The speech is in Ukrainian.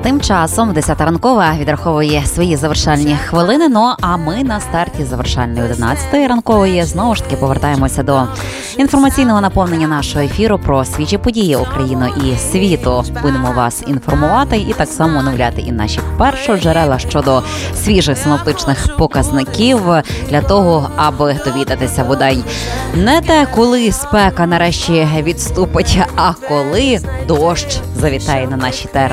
Тим часом 10 ранкова відраховує свої завершальні хвилини. Ну а ми на старті завершальної 11 ранкової знову ж таки повертаємося до інформаційного наповнення нашого ефіру про свіжі події України і світу. Будемо вас інформувати і так само оновляти і наші першоджерела щодо свіжих синоптичних показників для того, аби довідатися бодай не те, коли спека нарешті відступить, а коли дощ завітає на наші терени.